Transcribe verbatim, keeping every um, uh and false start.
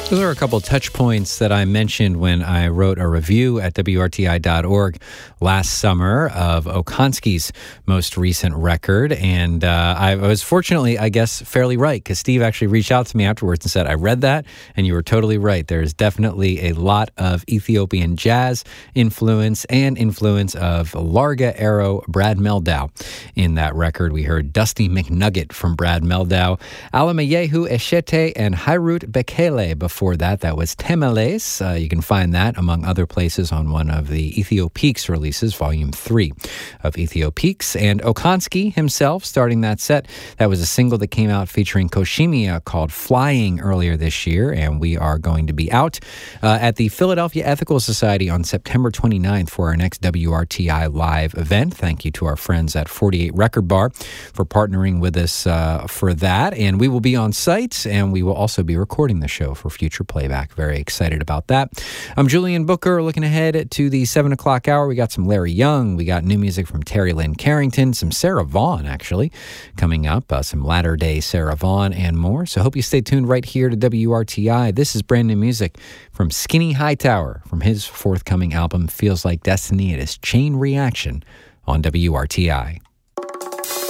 Those are a couple touch points that I mentioned when I wrote a review at W R T I dot org last summer of Okonski's most recent record. And uh, I was fortunately, I guess, fairly right, because Steve actually reached out to me afterwards and said, I read that, and you were totally right. There's definitely a lot of Ethiopian jazz influence and influence of Larga Arrow Brad Meldau in that record. We heard Dusty McNugget from Brad Meldau, Alamayehu Eshete, and Hairut Bekele before Before that, that was Temeles. Uh, you can find that, among other places, on one of the Ethiopeaks releases, Volume three of Ethiopeaks. And Okonski himself starting that set. That was a single that came out featuring Koshimia called Flying earlier this year, and we are going to be out uh, at the Philadelphia Ethical Society on September twenty-ninth for our next W R T I live event. Thank you to our friends at forty-eight Record Bar for partnering with us uh, for that. And we will be on site, and we will also be recording the show for future playback. Very excited about that. I'm Julian Booker. Looking ahead to the seven o'clock hour, we got some Larry Young. We got new music from Terry Lynn Carrington, some Sarah Vaughan, actually, coming up, uh, some latter-day Sarah Vaughan and more. So hope you stay tuned right here to W R T I. This is brand new music from Skinny Hightower from his forthcoming album, Feels Like Destiny. It is Chain Reaction on W R T I.